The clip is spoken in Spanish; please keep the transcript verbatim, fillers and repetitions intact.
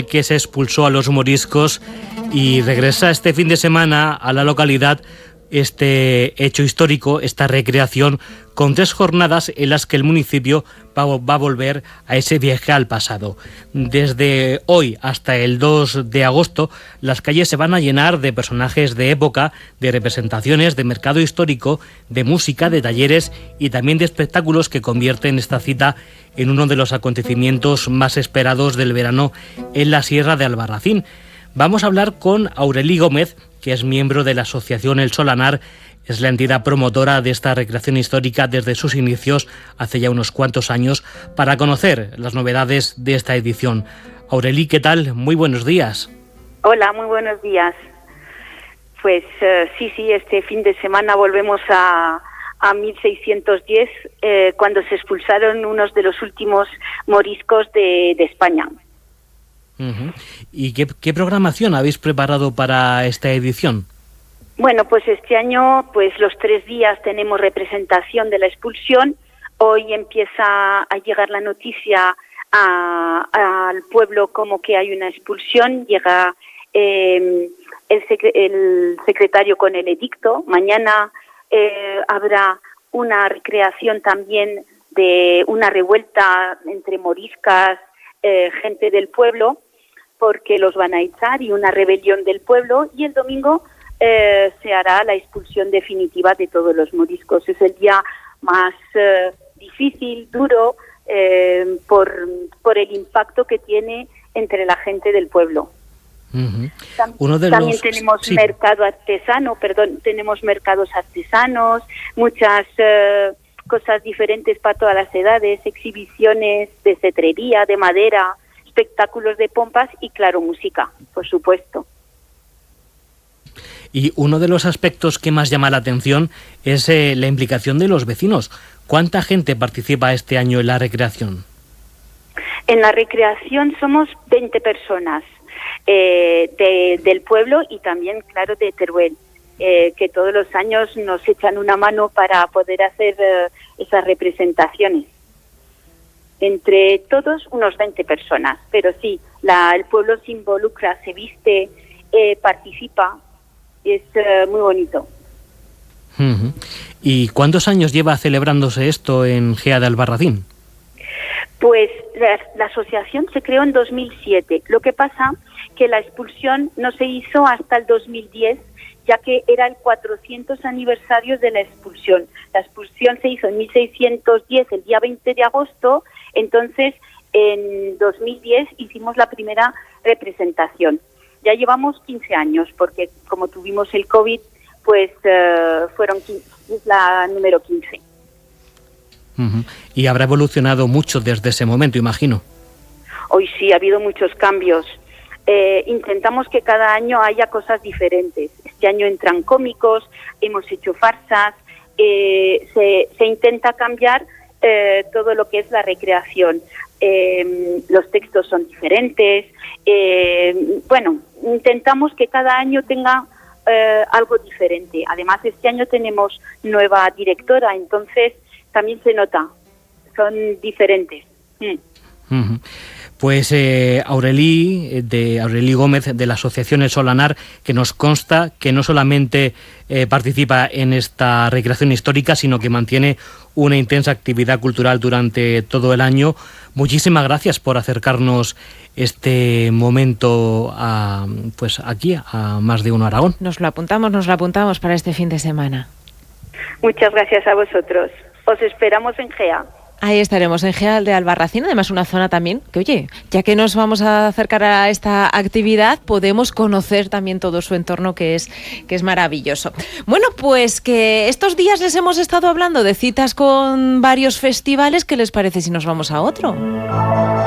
que se expulsó a los moriscos y regresa este fin de semana a la localidad este hecho histórico, esta recreación, con tres jornadas en las que el municipio va, va a volver a ese viaje al pasado. Desde hoy hasta el dos de agosto, las calles se van a llenar de personajes de época, de representaciones, de mercado histórico, de música, de talleres y también de espectáculos que convierten esta cita en uno de los acontecimientos más esperados del verano en la Sierra de Albarracín. Vamos a hablar con Aureli Gómez, que es miembro de la asociación El Solanar, es la entidad promotora de esta recreación histórica desde sus inicios hace ya unos cuantos años, para conocer las novedades de esta edición. Aureli, ¿qué tal? Muy buenos días. Hola, muy buenos días. Pues uh, sí, sí, este fin de semana volvemos a, a mil seiscientos diez, eh, cuando se expulsaron unos de los últimos moriscos de, de España. Uh-huh. ¿Y qué, qué programación habéis preparado para esta edición? Bueno, pues este año, pues los tres días tenemos representación de la expulsión. Hoy empieza a llegar la noticia a, al pueblo como que hay una expulsión. Llega eh, el, secre- el secretario con el edicto. Mañana eh, habrá una recreación también de una revuelta entre moriscas, eh, gente del pueblo, porque los van a echar, y una rebelión del pueblo, y el domingo eh, se hará la expulsión definitiva de todos los moriscos. Es el día más eh, difícil, duro, eh, por, por el impacto que tiene entre la gente del pueblo. Uh-huh. Tam- Uno de también los... tenemos sí. mercado artesano, perdón, tenemos mercados artesanos, muchas eh, cosas diferentes para todas las edades, exhibiciones de cetrería, de madera, espectáculos de pompas y, claro, música, por supuesto. Y uno de los aspectos que más llama la atención es eh, la implicación de los vecinos. ¿Cuánta gente participa este año en la recreación? En la recreación somos veinte personas eh, de, del pueblo y también, claro, de Teruel, eh, que todos los años nos echan una mano para poder hacer eh, esas representaciones. Entre todos, unos veinte personas, pero sí, la, el pueblo se involucra, se viste, eh, participa, es eh, muy bonito. Uh-huh. ¿Y cuántos años lleva celebrándose esto en Gea de Albarracín? Pues la, la asociación se creó en dos mil siete, lo que pasa que la expulsión no se hizo hasta el dos mil diez, ya que era el cuatrocientos aniversario de la expulsión. La expulsión se hizo en mil seiscientos diez, el día veinte de agosto, entonces en dos mil diez hicimos la primera representación. Ya llevamos quince años, porque como tuvimos el COVID, pues uh, fueron quince, es la número quince. Uh-huh. Y habrá evolucionado mucho desde ese momento, imagino. Hoy sí, ha habido muchos cambios. Eh, intentamos que cada año haya cosas diferentes. Este año entran cómicos, hemos hecho farsas, eh, se, se intenta cambiar eh, todo lo que es la recreación. Eh, los textos son diferentes. Eh, bueno, intentamos que cada año tenga eh, algo diferente. Además, este año tenemos nueva directora, entonces también se nota, son diferentes. Mm. Uh-huh. Pues eh, Aureli, de Aureli Gómez, de la asociación El Solanar, que nos consta que no solamente eh, participa en esta recreación histórica, sino que mantiene una intensa actividad cultural durante todo el año. Muchísimas gracias por acercarnos este momento a, pues aquí, a Más de Uno Aragón. Nos lo apuntamos, nos lo apuntamos para este fin de semana. Muchas gracias a vosotros. Os esperamos en Gea. Ahí estaremos, en Gea de Albarracín, además una zona también que, oye, ya que nos vamos a acercar a esta actividad, podemos conocer también todo su entorno, que es, que es maravilloso. Bueno, pues que estos días les hemos estado hablando de citas con varios festivales. ¿Qué les parece si nos vamos a otro?